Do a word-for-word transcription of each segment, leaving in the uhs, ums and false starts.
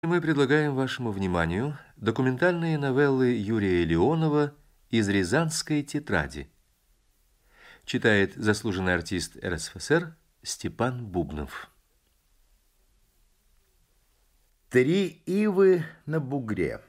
Мы предлагаем вашему вниманию документальные новеллы Юрия Леонова «Из Рязанской тетради». Читает заслуженный артист эр эс эф эс эр Степан Бубнов. Три ивы на бугре.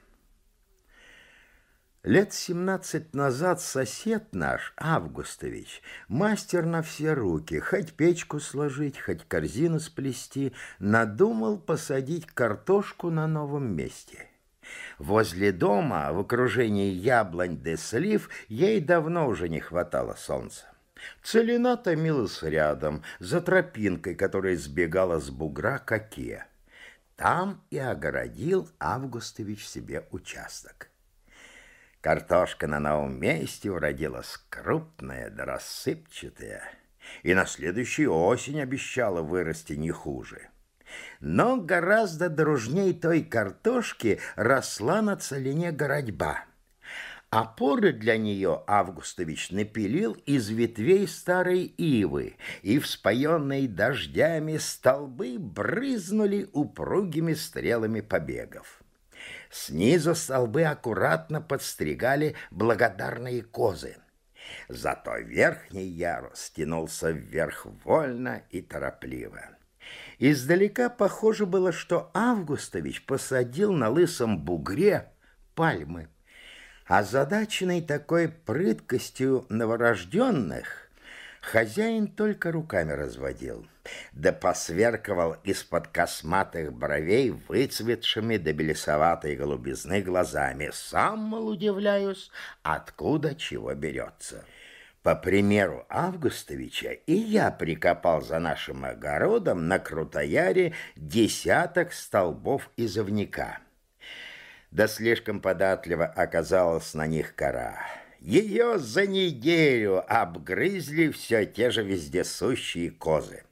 Лет семнадцать назад сосед наш, Августович, мастер на все руки, хоть печку сложить, хоть корзину сплести, надумал посадить картошку на новом месте. Возле дома, в окружении яблонь да слив, ей давно уже не хватало солнца. Целина томилась рядом, за тропинкой, которая сбегала с бугра к оке. Там и огородил Августович себе участок. Картошка на новом месте уродилась крупная да рассыпчатая, и на следующую осень обещала вырасти не хуже. Но гораздо дружней той картошки росла на целине городьба. Опоры для нее Августович напилил из ветвей старой ивы, и вспоенные дождями столбы брызнули упругими стрелами побегов. Снизу столбы аккуратно подстригали благодарные козы. Зато верхний ярус тянулся вверх вольно и торопливо. Издалека похоже было, что Августович посадил на лысом бугре пальмы. Озадаченный такой прыткостью новорожденных, хозяин только руками разводил, да посверковал из-под косматых бровей выцветшими до белесоватой голубизны глазами. Сам, мол, удивляюсь, откуда чего берется. По примеру Августовича и я прикопал за нашим огородом на Крутояре десяток столбов изовника. Да слишком податливо оказалась на них кора. Ее за неделю обгрызли все те же вездесущие козы.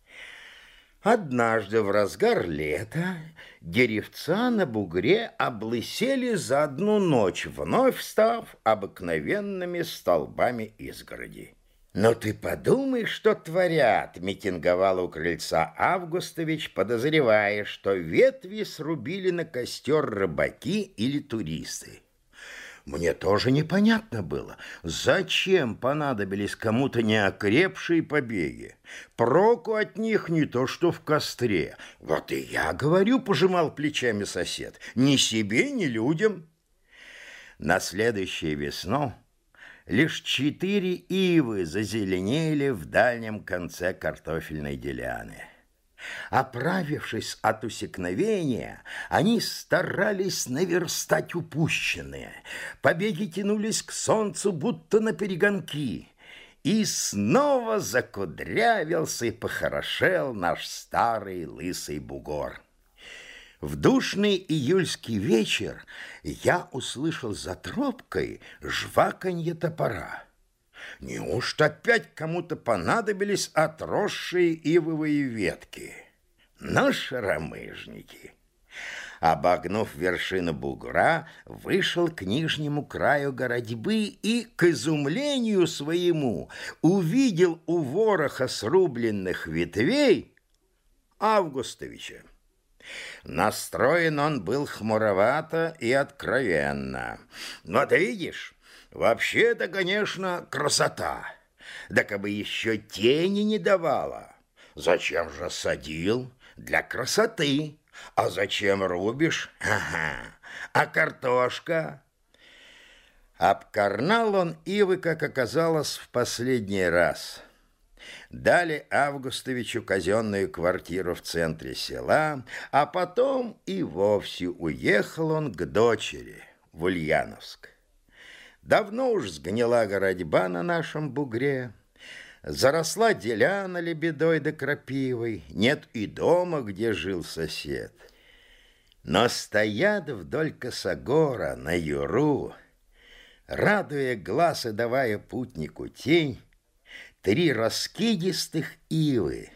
Однажды в разгар лета деревца на бугре облысели за одну ночь, вновь став обыкновенными столбами изгороди. «Но ты подумай, что творят!» — митинговал у крыльца Августович, подозревая, что ветви срубили на костер рыбаки или туристы. Мне тоже непонятно было, зачем понадобились кому-то неокрепшие побеги. Проку от них не то что в костре. Вот и я говорю, пожимал плечами сосед, ни себе, ни людям. На следующую весну лишь четыре ивы зазеленели в дальнем конце картофельной деляны. Оправившись от усекновения, они старались наверстать упущенное. Побеги тянулись к солнцу, будто на перегонки. И снова закудрявился и похорошел наш старый лысый бугор. В душный июльский вечер я услышал за тропкой жваканье топора. Неужто опять кому-то понадобились отросшие ивовые ветки? Ну, шаромыжники! Обогнув вершину бугра, вышел к нижнему краю городьбы и, к изумлению своему, увидел у вороха срубленных ветвей Августовича. Настроен он был хмуровато и откровенно. Вот видишь, вообще-то, конечно, красота. Да кабы еще тени не давала. Зачем же садил? Для красоты. А зачем рубишь? Ага. А картошка? Обкорнал он ивы, как оказалось, в последний раз. Дали Августовичу казенную квартиру в центре села, а потом и вовсе уехал он к дочери в Ульяновск. Давно уж сгнила городьба на нашем бугре, заросла деляна лебедой да крапивой, нет и дома, где жил сосед. Но стоят вдоль косогора на юру, радуя глаз и давая путнику тень, три раскидистых ивы.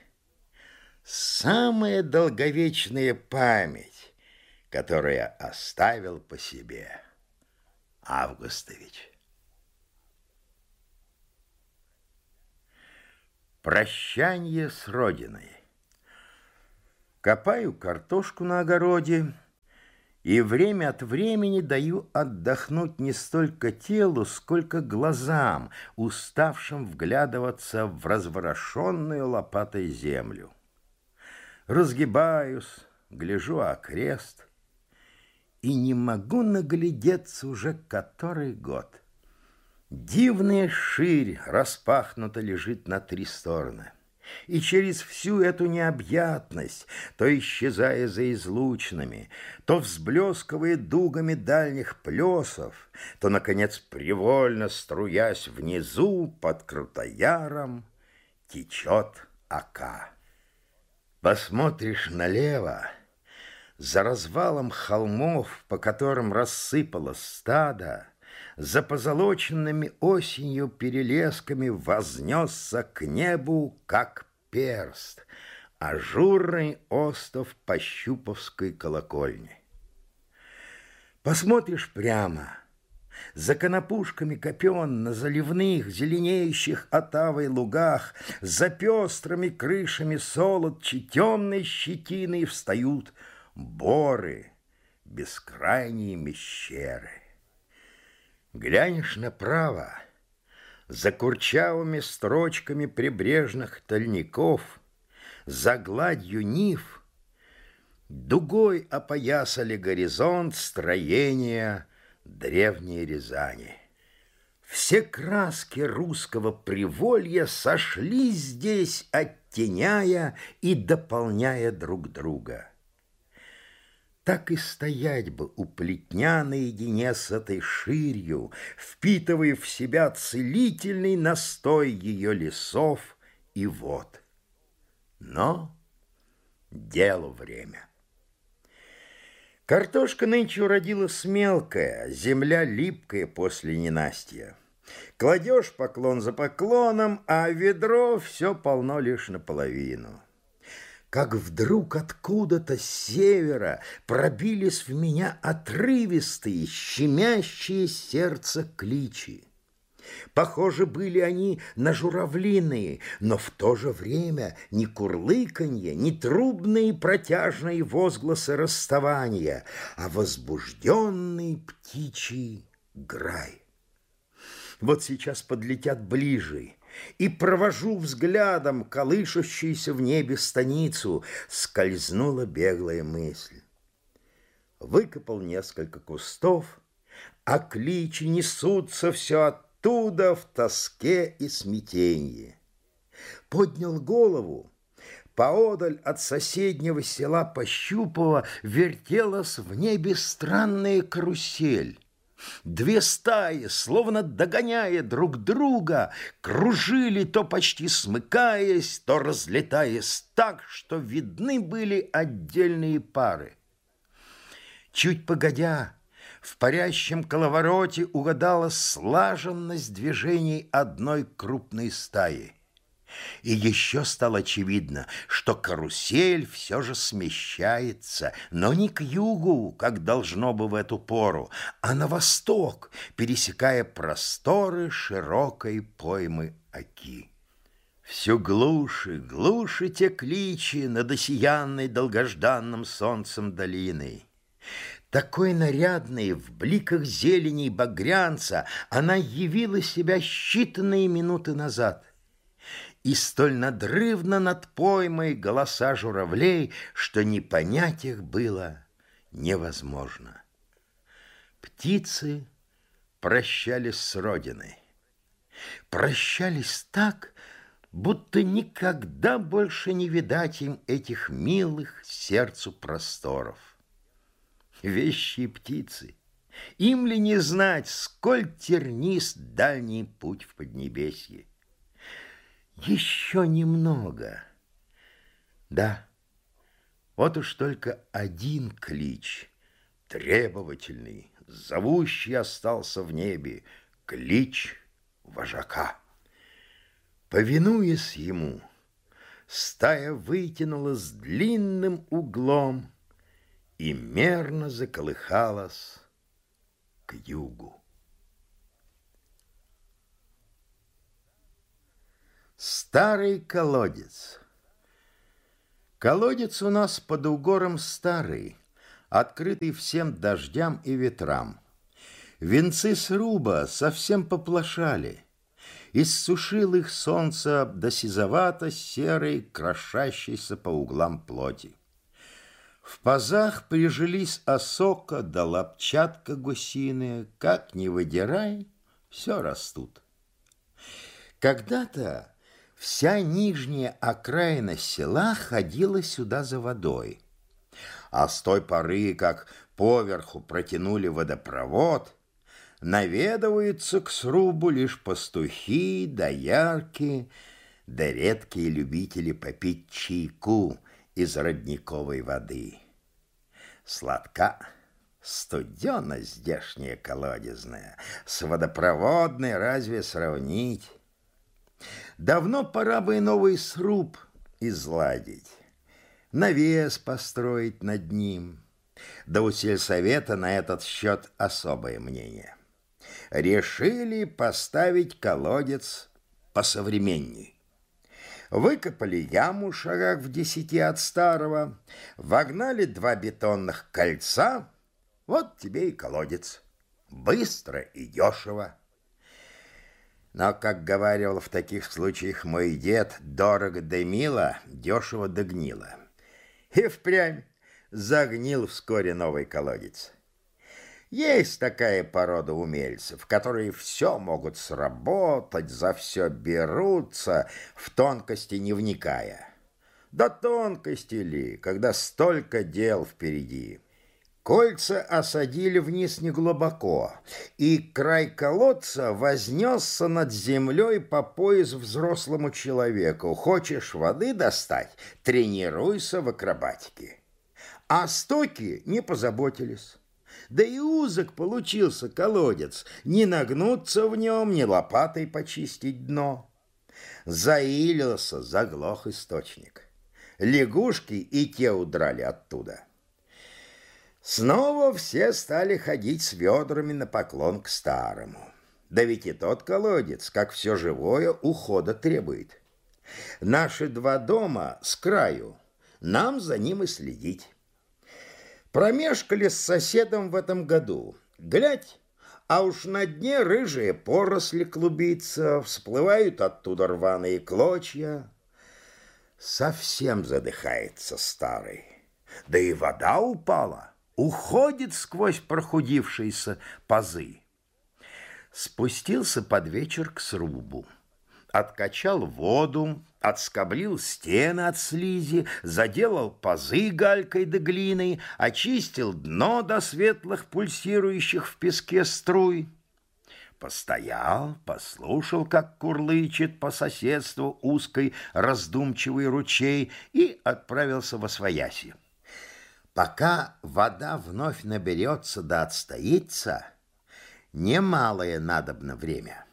Самая долговечная память, которая оставил по себе Августович. Прощанье с родиной. Копаю картошку на огороде И время от времени даю отдохнуть не столько телу, сколько глазам, уставшим вглядываться в разворошенную лопатой землю. Разгибаюсь, гляжу окрест и не могу наглядеться уже который год. Дивная ширь распахнута лежит на три стороны. И через всю эту необъятность, то исчезая за излучинами, то взблескивая дугами дальних плесов, то, наконец, привольно струясь внизу под Крутояром, течет Ока. Посмотришь налево, за развалом холмов, по которым рассыпалось стадо, за позолоченными осенью перелесками вознесся к небу, как перст, ажурный остов Пощуповской колокольни. Посмотришь прямо, за конопушками копен на заливных, зеленеющих отавой лугах, за пестрыми крышами солодчи темной щетиной встают боры, бескрайние мещеры. Глянешь направо, за курчавыми строчками прибрежных тольников, за гладью нив, дугой опоясали горизонт строения древней Рязани. Все краски русского приволья сошлись здесь, оттеняя и дополняя друг друга. Так и стоять бы у плетня наедине с этой ширью, впитывая в себя целительный настой ее лесов и вод. Но делу время. Картошка нынче уродилась мелкая, земля липкая после ненастья. Кладешь поклон за поклоном, а ведро все полно лишь наполовину. Как вдруг откуда-то с севера пробились в меня отрывистые, щемящие сердце кличи. Похожи были они на журавлиные, но в то же время ни курлыканье, ни трубные протяжные возгласы расставания, а возбужденный птичий грай. Вот сейчас подлетят ближе, и провожу взглядом колышущуюся в небе станицу, скользнула беглая мысль. Выкопал несколько кустов, а кличи несутся все оттуда в тоске и смятенье. Поднял голову. Поодаль от соседнего села Пощупово вертелась в небе странная карусель. Две стаи, словно догоняя друг друга, кружили, то почти смыкаясь, то разлетаясь так, что видны были отдельные пары. Чуть погодя, в парящем коловороте угадалась слаженность движений одной крупной стаи. И еще стало очевидно, что карусель все же смещается, но не к югу, как должно бы в эту пору, а на восток, пересекая просторы широкой поймы Оки. Все глуше, глуше те кличи над осиянной долгожданным солнцем долиной. Такой нарядной в бликах зелени и багрянца она явила себя считанные минуты назад. И столь надрывно над поймой голоса журавлей, что не понять их было невозможно. Птицы прощались с родиной. Прощались так, будто никогда больше не видать им этих милых сердцу просторов. Вещие птицы, им ли не знать, сколь тернист дальний путь в Поднебесье? Еще немного. Да, вот уж только один клич, требовательный, зовущий остался в небе, клич вожака. Повинуясь ему, стая вытянулась длинным углом и мерно заколыхалась к югу. Старый колодец. Колодец у нас под угором старый, открытый всем дождям и ветрам. Венцы сруба совсем поплашали. Иссушил их солнце до сизовато-серой, крошащейся по углам плоти. В пазах прижились осока да лапчатка гусиная, как ни выдирай, все растут. Когда-то вся нижняя окраина села ходила сюда за водой, а с той поры, как поверху протянули водопровод, наведываются к срубу лишь пастухи, доярки, да редкие любители попить чайку из родниковой воды. Сладка, студена здешняя колодезная, с водопроводной разве сравнить? Давно пора бы и новый сруб изладить, навес построить над ним. Да у сельсовета на этот счет особое мнение. Решили поставить колодец посовременней. Выкопали яму шагах в десяти от старого, вогнали два бетонных кольца, вот тебе и колодец. Быстро и дешево. Но, как говаривал в таких случаях мой дед, дорого да мило, дешево да гнило. И впрямь загнил вскоре новый колодец. Есть такая порода умельцев, которые все могут сработать, за все берутся, в тонкости не вникая. Да тонкости ли, когда столько дел впереди? Кольца осадили вниз неглубоко, и край колодца вознесся над землей по пояс взрослому человеку. Хочешь воды достать, тренируйся в акробатике. А стоки не позаботились. Да и узок получился колодец, не нагнуться в нем, ни лопатой почистить дно. Заилился, заглох источник. Лягушки и те удрали оттуда. Снова все стали ходить с ведрами на поклон к старому. Да ведь и тот колодец, как все живое, ухода требует. Наши два дома с краю, нам за ним и следить. Промешкали с соседом в этом году. Глядь, а уж на дне рыжие поросли клубится, всплывают оттуда рваные клочья. Совсем задыхается старый. Да и вода упала, уходит сквозь прохудившиеся пазы. Спустился под вечер к срубу. Откачал воду, отскоблил стены от слизи, заделал пазы галькой да глиной, очистил дно до светлых пульсирующих в песке струй. Постоял, послушал, как курлычет по соседству узкой раздумчивый ручей, и отправился восвояси. Пока вода вновь наберется да отстоится, немалое надобно время.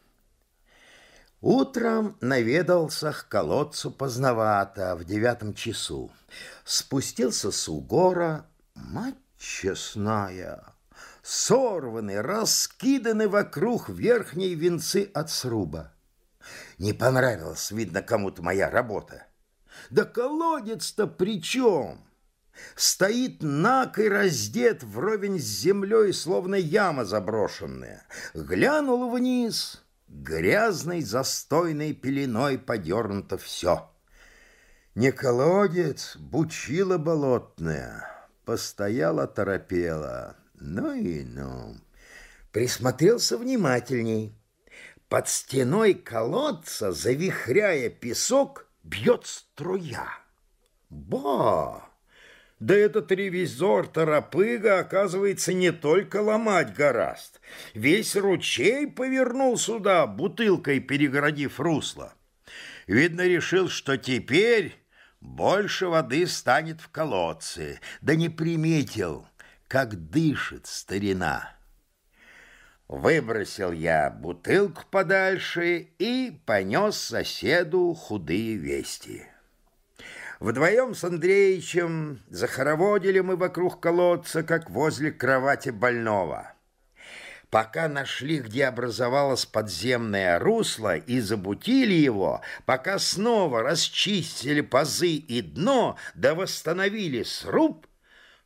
Утром наведался к колодцу поздновато, в девятом часу. Спустился с угора, мать честная, сорваны, раскиданы вокруг верхние венцы от сруба. Не понравилась, видно, кому-то моя работа. Да колодец-то при чем? Стоит накой раздет вровень с землей, словно яма заброшенная. Глянул вниз, грязной застойной пеленой подернуто все. Не колодец, бучила болотная. Постояла, торопела. Ну и ну. Присмотрелся внимательней. Под стеной колодца, завихряя песок, бьет струя. Ба! Да этот ревизор-торопыга, оказывается, не только ломать гораст. Весь ручей повернул сюда, бутылкой перегородив русло. Видно, решил, что теперь больше воды станет в колодце, да не приметил, как дышит старина. Выбросил я бутылку подальше и понес соседу худые вести. Вдвоем с Андреичем захороводили мы вокруг колодца, как возле кровати больного. Пока нашли, где образовалось подземное русло, и забутили его, пока снова расчистили пазы и дно, да восстановили сруб,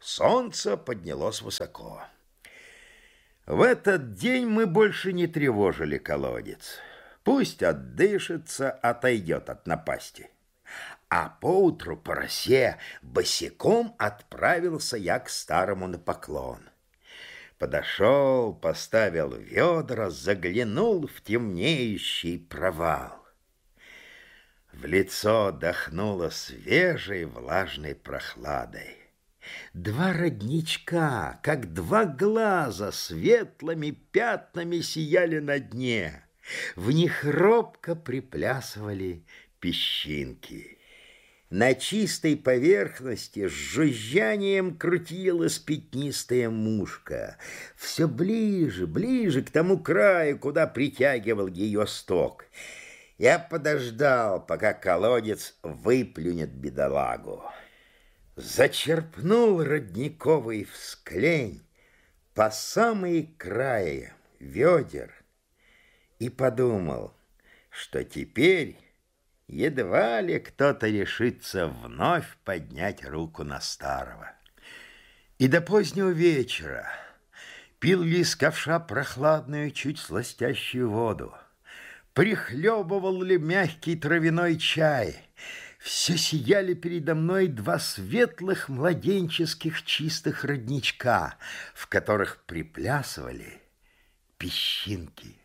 Солнце поднялось высоко. В этот день мы больше не тревожили колодец. Пусть отдышится, отойдет от напасти. А поутру по росе босиком отправился я к старому на поклон. Подошел, поставил ведра, заглянул в темнеющий провал. В лицо дохнуло свежей влажной прохладой. Два родничка, как два глаза, светлыми пятнами сияли на дне. В них робко приплясывали песчинки. На чистой поверхности с жужжанием крутилась пятнистая мушка. Все ближе, ближе к тому краю, куда притягивал ее сток. Я подождал, пока колодец выплюнет бедолагу. Зачерпнул родниковый всклень по самые края ведер и подумал, что теперь едва ли кто-то решится вновь поднять руку на старого. И до позднего вечера пил ли из ковша прохладную, чуть сластящую воду, прихлебывал ли мягкий травяной чай. Все сияли передо мной два светлых младенческих чистых родничка, в которых приплясывали песчинки.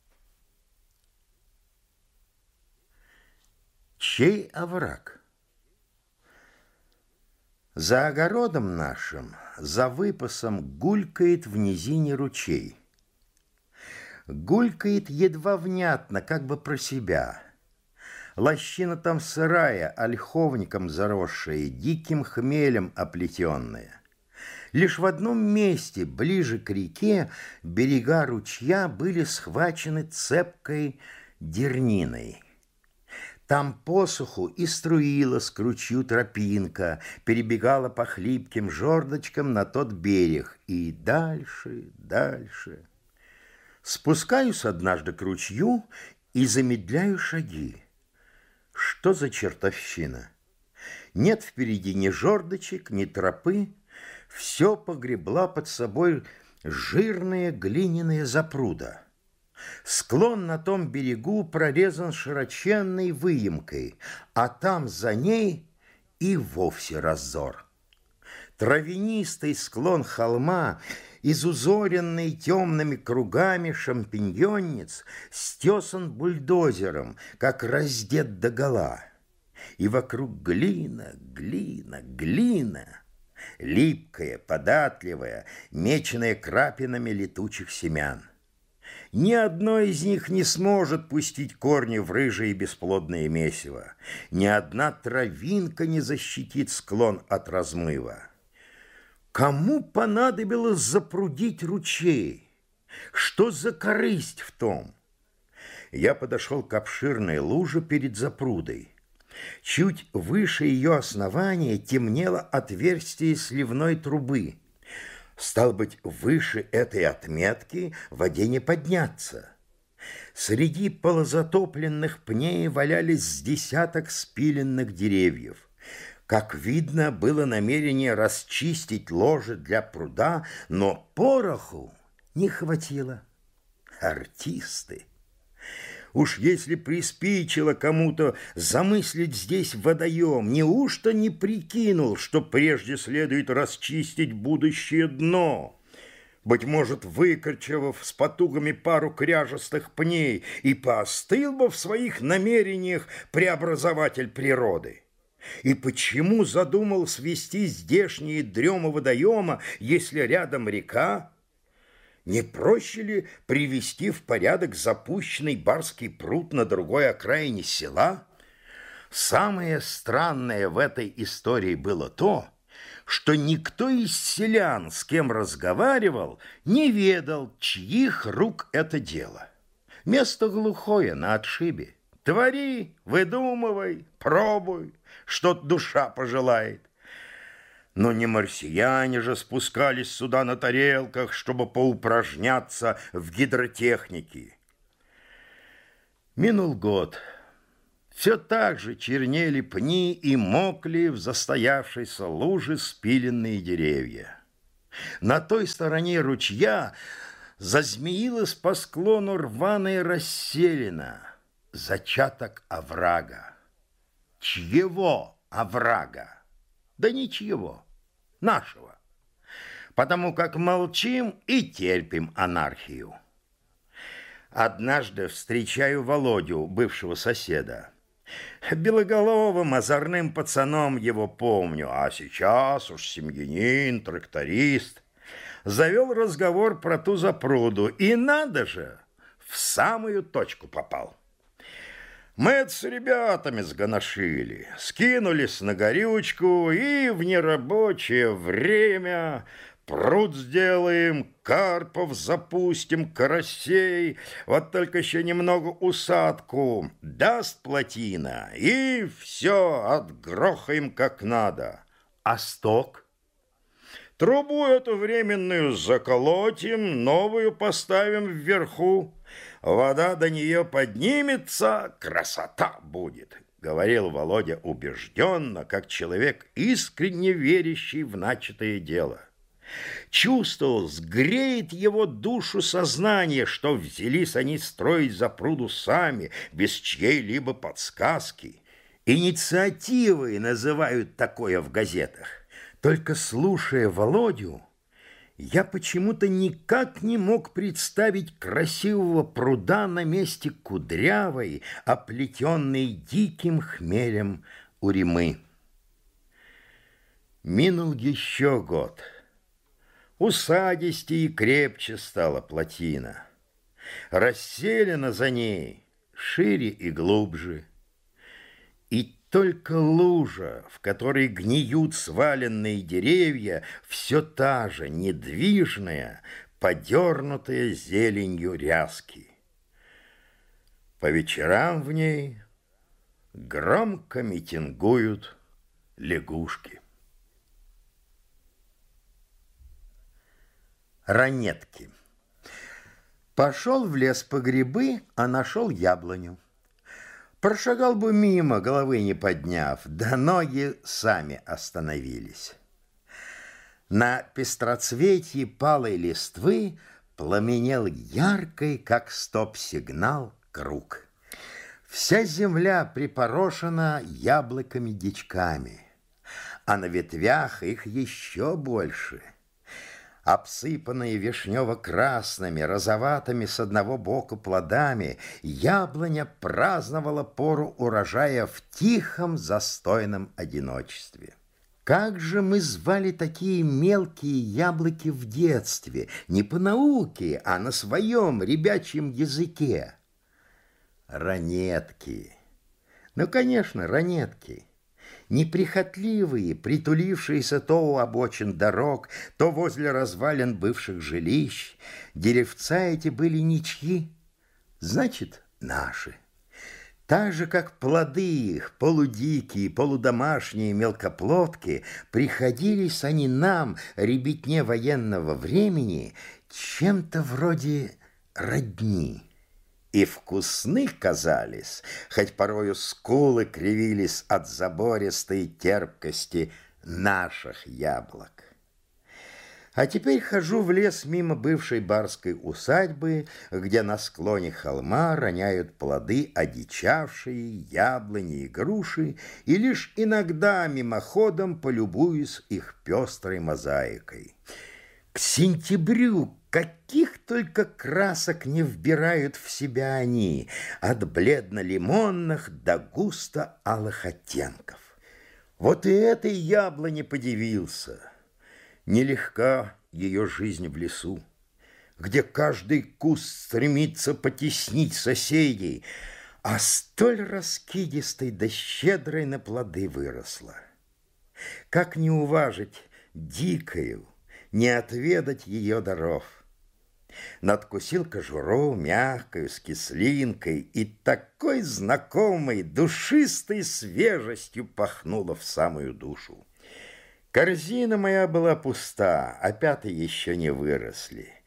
Чей овраг? За огородом нашим, за выпасом гулькает в низине ручей. Гулькает едва внятно, как бы про себя. Лощина там сырая, ольховником заросшая, диким хмелем оплетенная. Лишь в одном месте, ближе к реке, берега ручья были схвачены цепкой дерниной. Там посуху и струилась к ручью тропинка, перебегала по хлипким жердочкам на тот берег и дальше, дальше. Спускаюсь однажды к ручью и замедляю шаги. Что за чертовщина? Нет впереди ни жердочек, ни тропы. Все погребла под собой жирная глиняная запруда. Склон на том берегу прорезан широченной выемкой, а там за ней и вовсе разор. Травянистый склон холма, изузоренный темными кругами шампиньонниц, стесан бульдозером, как раздет догола. И вокруг глина, глина, глина, липкая, податливая, меченная крапинами летучих семян. Ни одно из них не сможет пустить корни в рыжее и бесплодное месиво. Ни одна травинка не защитит склон от размыва. Кому понадобилось запрудить ручей? Что за корысть в том? Я подошел к обширной луже перед запрудой. Чуть выше ее основания темнело отверстие сливной трубы. Стал быть, выше этой отметки в воде не подняться. Среди полозатопленных пней валялись с десяток спиленных деревьев. Как видно, было намерение расчистить ложе для пруда, но пороху не хватило. Артисты! Уж если приспичило кому-то замыслить здесь водоем, неужто не прикинул, что прежде следует расчистить будущее дно? Быть может, выкорчевав с потугами пару кряжестых пней, и поостыл бы в своих намерениях преобразователь природы. И почему задумал свести здешние дремы водоема, если рядом река? Не проще ли привести в порядок запущенный барский пруд на другой окраине села? Самое странное в этой истории было то, что никто из селян, с кем разговаривал, не ведал, чьих рук это дело. Место глухое на отшибе. Твори, выдумывай, пробуй, что душа пожелает. Но не марсиане же спускались сюда на тарелках, чтобы поупражняться в гидротехнике. Минул год. Все так же чернели пни и мокли в застоявшейся луже спиленные деревья. На той стороне ручья зазмеилась по склону рваная расселина, зачаток оврага. Чьего оврага? Да ничего, нашего. Потому как молчим и терпим анархию. Однажды встречаю Володю, бывшего соседа. Белоголовым, озорным пацаном его помню, а сейчас уж семьянин, тракторист. Завел разговор про ту запруду, и надо же, в самую точку попал. Мы это с ребятами сгоношили, скинулись на горючку и в нерабочее время пруд сделаем, карпов запустим, карасей, вот только еще немного усадку, даст плотина, и все отгрохаем как надо. А сток? Трубу эту временную заколотим, новую поставим вверху. Вода до нее поднимется, красота будет, говорил Володя убежденно, как человек, искренне верящий в начатое дело. Чувствовал, сгреет его душу сознание, что взялись они строить запруду сами, без чьей-либо подсказки. Инициативой называют такое в газетах. Только слушая Володю, я почему-то никак не мог представить красивого пруда на месте кудрявой, оплетенной диким хмелем Уремы. Минул еще год. Усадистее и крепче стала плотина. Расселена за ней шире и глубже. И только лужа, в которой гниют сваленные деревья, все та же недвижная, подернутая зеленью ряски. По вечерам в ней громко митингуют лягушки. Ранетки. Пошел в лес по грибы, а нашел яблоню. Прошагал бы мимо, головы не подняв, да ноги сами остановились. На пестроцветье палой листвы пламенел яркий, как стоп-сигнал, круг. Вся земля припорошена яблоками-дичками, а на ветвях их еще больше. Обсыпанные вишнево-красными, розоватыми с одного боку плодами, яблоня праздновала пору урожая в тихом, застойном одиночестве. Как же мы звали такие мелкие яблоки в детстве, не по науке, а на своем ребячьем языке? Ранетки. Ну, конечно, ранетки. Неприхотливые, притулившиеся то у обочин дорог, то возле развалин бывших жилищ. Деревца эти были ничьи, значит, наши. Так же, как плоды их, полудикие, полудомашние мелкоплодки, приходились они нам, ребятне военного времени, чем-то вроде родни. И вкусны казались, хоть порою скулы кривились от забористой терпкости наших яблок. А теперь хожу в лес мимо бывшей барской усадьбы, где на склоне холма роняют плоды одичавшие яблони и груши, и лишь иногда мимоходом полюбуюсь их пестрой мозаикой. К сентябрю каких только красок не вбирают в себя они, от бледно-лимонных до густо-алых оттенков. Вот и этой яблоне подивился. Нелегка ее жизнь в лесу, где каждый куст стремится потеснить соседей, а столь раскидистой да щедрой на плоды выросла. Как не уважить дикою, не отведать ее даров? Надкусил кожуру мягкую, с кислинкой, и такой знакомой, душистой свежестью пахнуло в самую душу. Корзина моя была пуста, а пятые еще не выросли.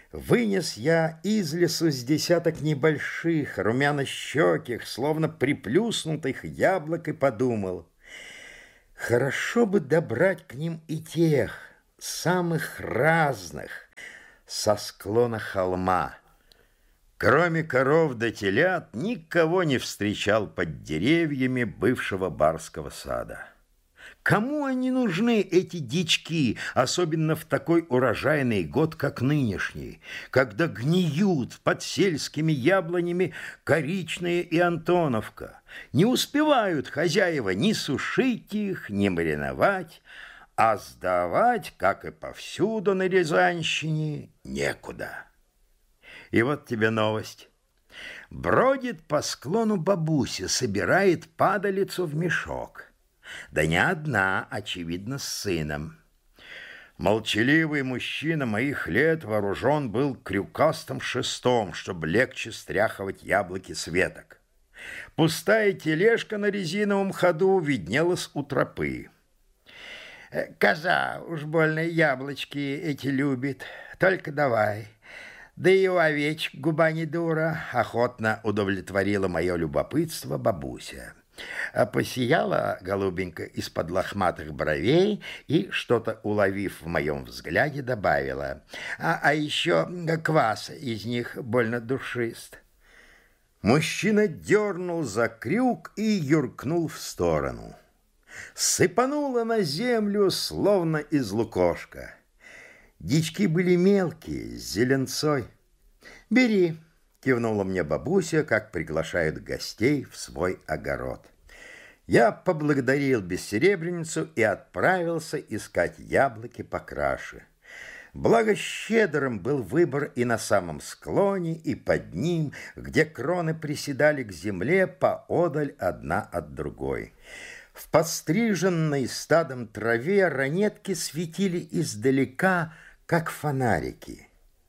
Вынес я из лесу с десяток небольших, румяно-щеких, словно приплюснутых яблок, и подумал, хорошо бы добрать к ним и тех, самых разных, со склона холма. Кроме коров да телят, никого не встречал под деревьями бывшего барского сада. Кому они нужны, эти дички, особенно в такой урожайный год, как нынешний, когда гниют под сельскими яблонями Коричная и Антоновка? Не успевают хозяева ни сушить их, ни мариновать, а сдавать, как и повсюду на Рязанщине, некуда. И вот тебе новость. Бродит по склону бабуся, собирает падалицу в мешок. Да не одна, очевидно, с сыном. Молчаливый мужчина моих лет вооружен был крюкастым шестом, чтобы легче стряхивать яблоки с веток. Пустая тележка на резиновом ходу виднелась у тропы. Коза уж больно яблочки эти любит, только давай. Да и у овечек губа не дура, охотно удовлетворила мое любопытство бабуся. Посияла голубенько из-под лохматых бровей и, что-то уловив в моем взгляде, добавила. А, а еще квас из них больно душист. Мужчина дернул за крюк и юркнул в сторону. Сыпануло на землю, словно из лукошка. Дички были мелкие, с зеленцой. «Бери», — кивнула мне бабуся, как приглашают гостей в свой огород. Я поблагодарил бессеребренницу и отправился искать яблоки покраше. Благо щедрым был выбор и на самом склоне, и под ним, где кроны приседали к земле поодаль одна от другой. В подстриженной стадом траве ранетки светили издалека, как фонарики.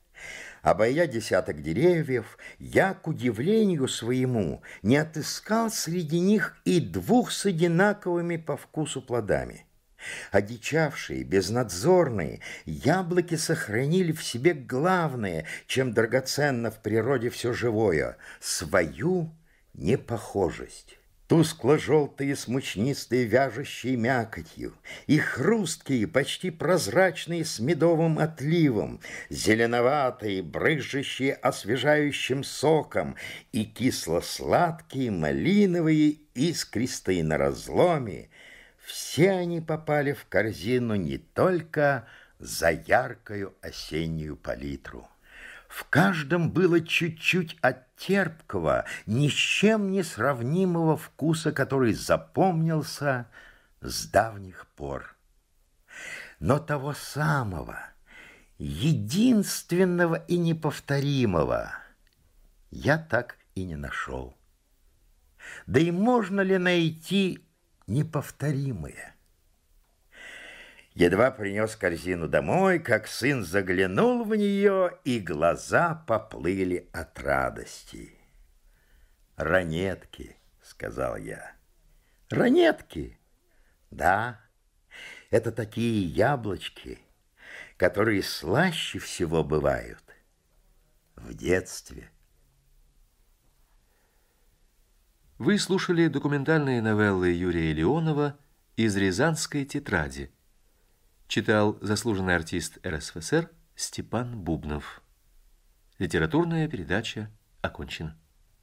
Обойдя десяток деревьев, я, к удивлению своему, не отыскал среди них и двух с одинаковыми по вкусу плодами. Одичавшие, безнадзорные, яблоки сохранили в себе главное, чем драгоценно в природе все живое – свою непохожесть. Тускло-желтые с мучнистой вяжущей мякотью, и хрусткие, почти прозрачные с медовым отливом, зеленоватые, брызжущие освежающим соком, и кисло-сладкие, малиновые, искристые на разломе, все они попали в корзину не только за яркую осеннюю палитру. В каждом было чуть-чуть от терпкого, ни с чем не сравнимого вкуса, который запомнился с давних пор. Но того самого, единственного и неповторимого я так и не нашел. Да и можно ли найти неповторимое? Едва принес корзину домой, как сын заглянул в нее, и глаза поплыли от радости. «Ранетки», — сказал я. «Ранетки?» «Да, это такие яблочки, которые слаще всего бывают в детстве». Вы слушали документальные новеллы Юрия Леонова «Из Рязанской тетради». Читал заслуженный артист эр эс эф эс эр Степан Бубнов. Литературная передача окончена.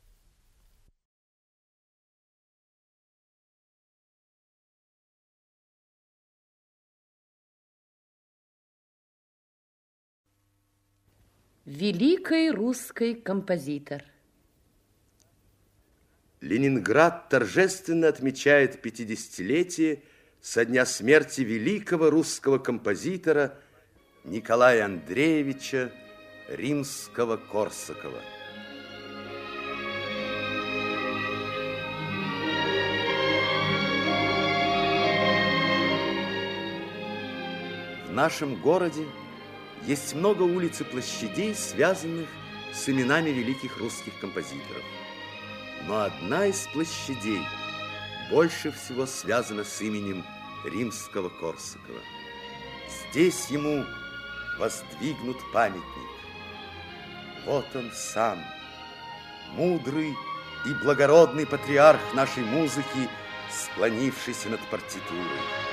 Великий русский композитор. Ленинград торжественно отмечает пятидесятилетие со дня смерти великого русского композитора Николая Андреевича Римского-Корсакова. В нашем городе есть много улиц и площадей, связанных с именами великих русских композиторов. Но одна из площадей больше всего связана с именем Римского-Корсакова. Здесь ему воздвигнут памятник. Вот он сам, мудрый и благородный патриарх нашей музыки, склонившийся над партитурой.